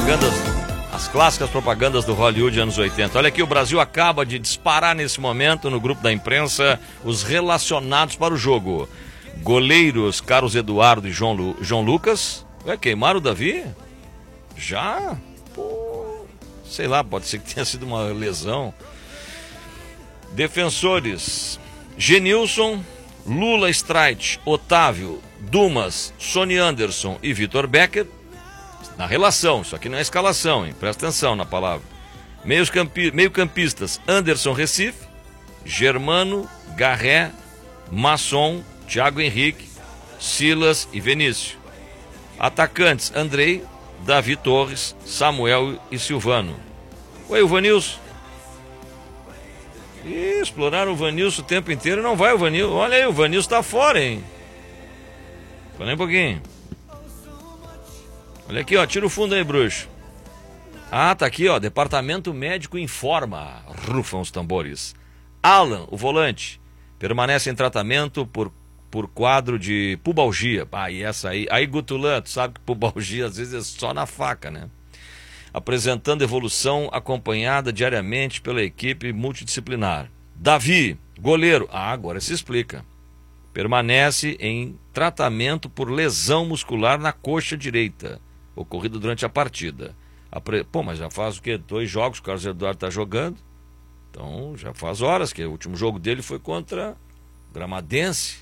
propagandas, as clássicas propagandas do Hollywood anos 80. Olha aqui, o Brasil acaba de disparar nesse momento no grupo da imprensa os relacionados para o jogo. Goleiros Carlos Eduardo e João Lucas. Ué, queimaram o Davi? Já? Pô, sei lá, pode ser que tenha sido uma lesão. Defensores: Genilson, Lula Streit, Otávio, Dumas, Sony Anderson e Vitor Becker. Na relação, isso aqui não é escalação, hein? Presta atenção na palavra. Meio-campistas: Anderson Recife, Germano, Garré, Masson, Thiago Henrique, Silas e Vinícius. Atacantes: Andrei, Davi Torres, Samuel e Silvano. Oi, o Vanilson. Ih, exploraram o Vanilson o tempo inteiro. Não vai o Vanilson. Olha aí, o Vanilson tá fora, hein? Fala aí um pouquinho. Olha aqui, ó. Tira o fundo aí, bruxo. Ah, tá aqui, ó. Departamento médico informa. Rufam os tambores. Alan, o volante, permanece em tratamento por quadro de pubalgia. Ah, e essa aí. Aí, Gutulan, tu sabe que pubalgia às vezes é só na faca, né? Apresentando evolução acompanhada diariamente pela equipe multidisciplinar. Davi, goleiro. Ah, agora se explica. Permanece em tratamento por lesão muscular na coxa direita, ocorrido durante a partida. Pô, mas já faz o quê? 2 jogos que o Carlos Eduardo está jogando. Então, já faz horas que o último jogo dele foi contra Gramadense.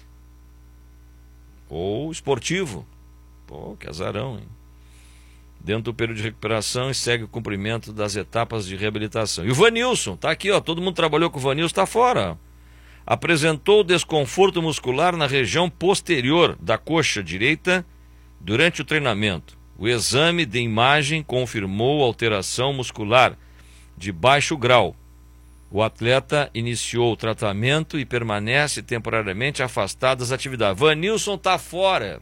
Ou Esportivo. Pô, que azarão, hein? Dentro do período de recuperação e segue o cumprimento das etapas de reabilitação. E o Vanilson, tá aqui, ó. Todo mundo trabalhou com o Vanilson, tá fora. Apresentou desconforto muscular na região posterior da coxa direita durante o treinamento. O exame de imagem confirmou alteração muscular de baixo grau. O atleta iniciou o tratamento e permanece temporariamente afastado das atividades. Vanilson tá fora.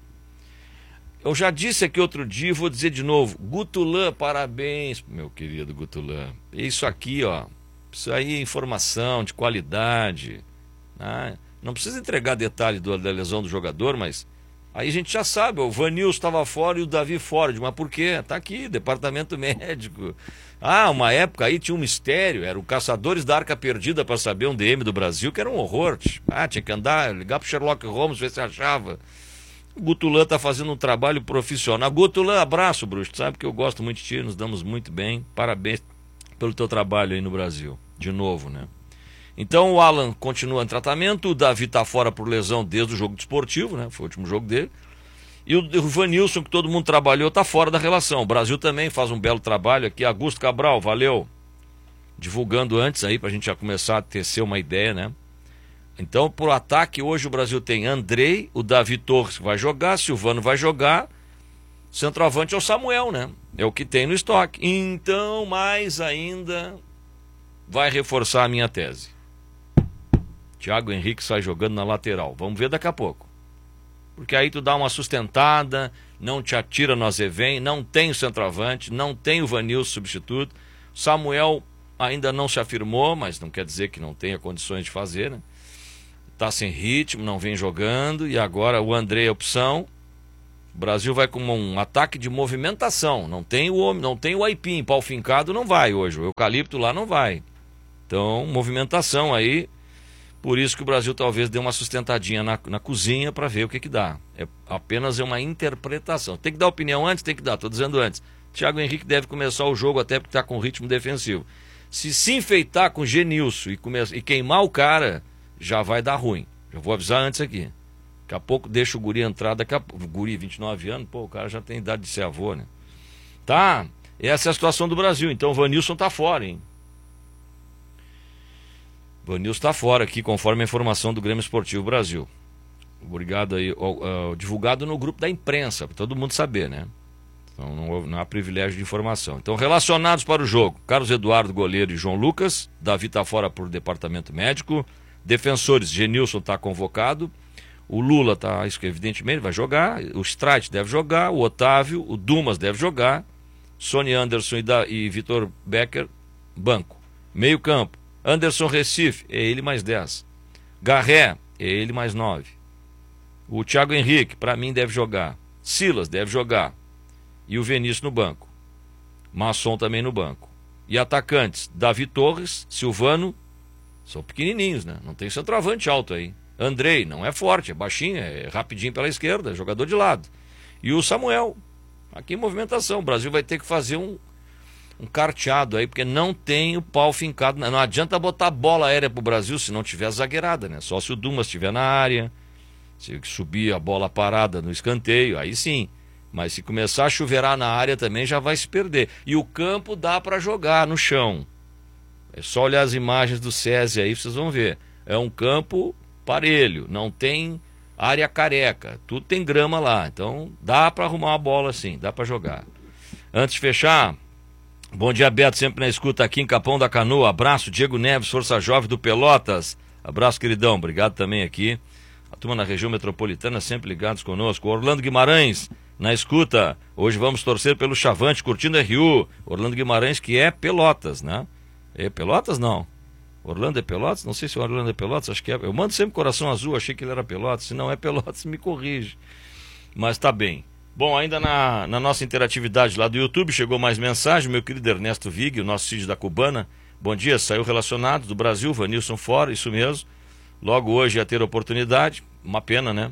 Eu já disse aqui outro dia e vou dizer de novo. Gutulan, parabéns, meu querido Gutulan. Isso aqui, ó. Isso aí é informação de qualidade. Né? Não precisa entregar detalhe da lesão do jogador, mas aí a gente já sabe. O Vanilson estava fora e o Davi fora. Mas por quê? Tá aqui, departamento médico. Ah, uma época aí tinha um mistério. Era o Caçadores da Arca Perdida para saber um DM do Brasil, que era um horror. Ah, tinha que andar, ligar pro Sherlock Holmes, ver se achava. O Gutulan tá fazendo um trabalho profissional. Gutulan, abraço, bruxo. Sabe que eu gosto muito de ti, nos damos muito bem. Parabéns pelo teu trabalho aí no Brasil. De novo, né? Então o Alan continua em tratamento. O Davi tá fora por lesão desde o jogo desportivo, né? Foi o último jogo dele. E o Vanilson, que todo mundo trabalhou, tá fora da relação. O Brasil também faz um belo trabalho aqui. Augusto Cabral, valeu. Divulgando antes aí, pra gente já começar a tecer uma ideia, né? Então, por ataque, hoje o Brasil tem Andrei, o Davi Torres que vai jogar, Silvano vai jogar, centroavante é o Samuel, né? É o que tem no estoque. Então, mais ainda, vai reforçar a minha tese. Thiago Henrique sai jogando na lateral. Vamos ver daqui a pouco. Porque aí tu dá uma sustentada, não te atira no Azevém, não tem o centroavante, não tem o Vanilson substituto. Samuel ainda não se afirmou, mas não quer dizer que não tenha condições de fazer, né? Tá sem ritmo, não vem jogando, e agora o André é opção. O Brasil vai com um ataque de movimentação. Não tem o homem, não tem o aipim, pau fincado não vai hoje. O eucalipto lá não vai. Então, movimentação aí. Por isso que o Brasil talvez dê uma sustentadinha na cozinha para ver o que dá. É apenas uma interpretação. Tem que dar opinião antes? Tem que dar, estou dizendo antes. Thiago Henrique deve começar o jogo até porque está com ritmo defensivo. Se enfeitar com Genilson e queimar o cara, já vai dar ruim. Já vou avisar antes aqui. Daqui a pouco deixa o guri entrar, o guri, 29 anos, pô, o cara já tem idade de ser avô, né? Tá, essa é a situação do Brasil. Então o Vanilson tá fora, hein? O Vanilson tá fora aqui, conforme a informação do Grêmio Esportivo Brasil. Obrigado aí. Divulgado no grupo da imprensa, para todo mundo saber, né? Então não há privilégio de informação. Então, relacionados para o jogo: Carlos Eduardo, goleiro, e João Lucas. Davi tá fora por departamento médico. Defensores: Genilson está convocado, o Lula está, isso que evidentemente vai jogar, o Streit deve jogar, o Otávio, o Dumas deve jogar, Sony Anderson e Vitor Becker, banco. Meio campo: Anderson Recife, é ele mais 10. Garré, é ele mais 9. O Thiago Henrique, para mim, deve jogar. Silas deve jogar. E o Vinícius no banco. Masson também no banco. E atacantes, Davi Torres, Silvano, são pequenininhos, né? Não tem centroavante alto aí. Andrei, não é forte, é baixinho, é rapidinho pela esquerda, jogador de lado. E o Samuel, aqui em movimentação. O Brasil vai ter que fazer um carteado aí, porque não tem o pau fincado. Não adianta botar bola aérea pro Brasil se não tiver zagueirada, né? Só se o Dumas estiver na área, se subir a bola parada no escanteio, aí sim. Mas se começar a chuveirar na área também já vai se perder. E o campo dá para jogar no chão. É só olhar as imagens do SESI aí, vocês vão ver. É um campo parelho, não tem área careca, tudo tem grama lá. Então dá para arrumar a bola sim, dá para jogar. Antes de fechar, bom dia, Beto, sempre na escuta aqui em Capão da Canoa. Abraço, Diego Neves, Força Jovem do Pelotas. Abraço, queridão, obrigado também aqui. A turma na região metropolitana sempre ligados conosco. Orlando Guimarães, na escuta. Hoje vamos torcer pelo Chavante, curtindo RU. Orlando Guimarães, que é Pelotas, né? É Pelotas, não? Orlando é Pelotas? Não sei se o Orlando é Pelotas, acho que é. Eu mando sempre coração azul, achei que ele era Pelotas. Se não é Pelotas, me corrige. Mas tá bem. Bom, ainda na nossa interatividade lá do YouTube, chegou mais mensagem. Meu querido Ernesto Vig, o nosso Cid da Cubana. Bom dia, saiu relacionado do Brasil, Vanilson fora, isso mesmo. Logo hoje ia ter oportunidade, uma pena, né?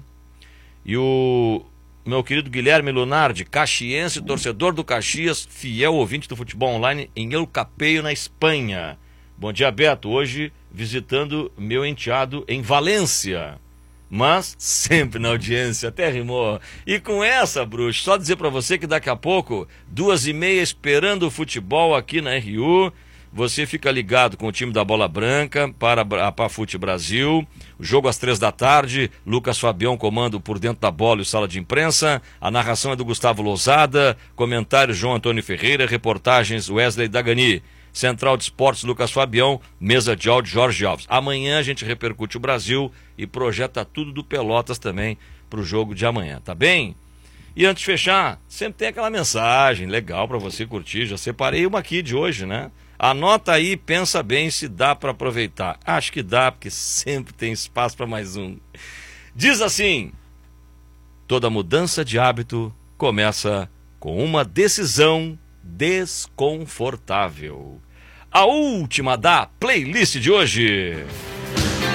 E o meu querido Guilherme Lunardi, caxiense, torcedor do Caxias, fiel ouvinte do futebol online em El Capeio, na Espanha. Bom dia, Beto. Hoje visitando meu enteado em Valência, mas sempre na audiência, até rimou. E com essa, bruxo, só dizer pra você que daqui a pouco, 2h30, esperando o futebol aqui na RU. Você fica ligado com o time da Bola Branca para a Pafute Brasil. O jogo às 3 da tarde. Lucas Fabião comando por dentro da bola e sala de imprensa. A narração é do Gustavo Lousada. Comentários João Antônio Ferreira. Reportagens Wesley Dagani. Central de Esportes Lucas Fabião. Mesa de áudio Jorge Alves. Amanhã a gente repercute o Brasil e projeta tudo do Pelotas também para o jogo de amanhã. Tá bem? E antes de fechar, sempre tem aquela mensagem legal para você curtir. Já separei uma aqui de hoje, né? Anota aí, pensa bem se dá para aproveitar. Acho que dá, porque sempre tem espaço para mais um. Diz assim: toda mudança de hábito começa com uma decisão desconfortável. A última da playlist de hoje.